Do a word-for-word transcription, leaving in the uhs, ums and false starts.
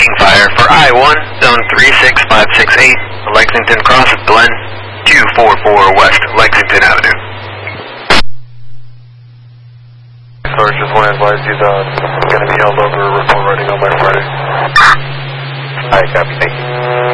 taking fire for I one, zone three six five six eight, Lexington Cross, Glen, two four four West Lexington Avenue. Source, just want to advise you that I'm going to be held over report writing on by Friday. Alright, copy, thank you.